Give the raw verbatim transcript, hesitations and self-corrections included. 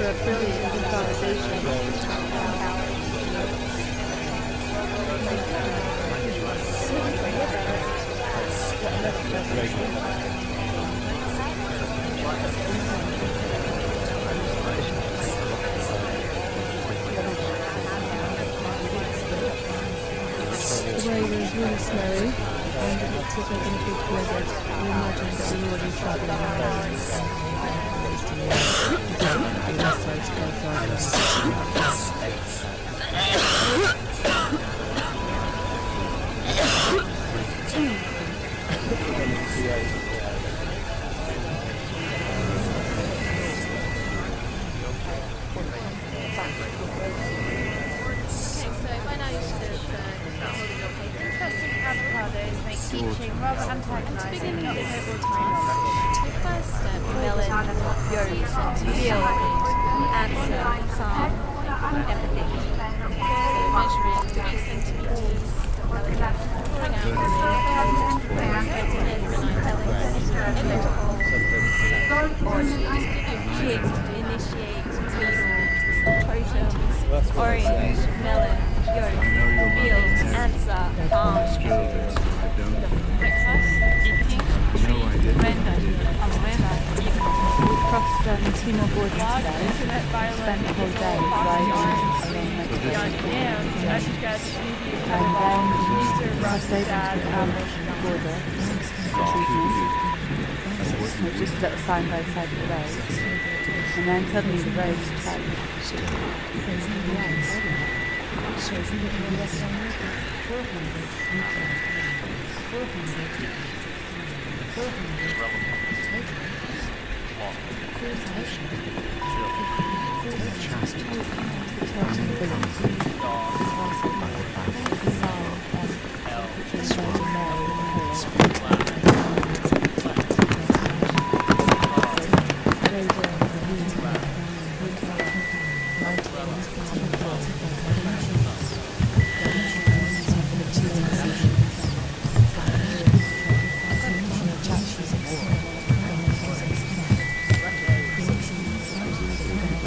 a brilliant good conversation. The way was really snowy, and it looks like a big blizzard. We imagine that we will be travelling around and wasting years. It doesn't be necessary to go further. Teaching rather antagonising, not several times. The first step, melon, yours, feel, answer, calm, empathy. So measuring three centimetres, pouring out or to kick to initiate, totems, orange, melon, yours, feel, answer, calm. Breakfast, eating, render, umbrella, We crossed um, two more borders today. Spent the whole day riding along Mexico. And then we crossed over to the Irish border this evening. There was just a little sign by the side of the road. And then suddenly the road changed.